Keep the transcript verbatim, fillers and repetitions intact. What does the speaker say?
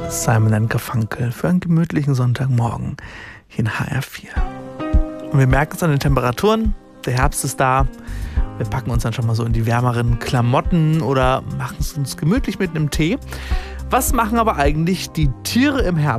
Simon and Garfunkel für einen gemütlichen Sonntagmorgen hier in H R vier. Und wir merken es an den Temperaturen, der Herbst ist da. Wir packen uns dann schon mal so in die wärmeren Klamotten oder machen es uns gemütlich mit einem Tee. Was machen aber eigentlich die Tiere im Herbst?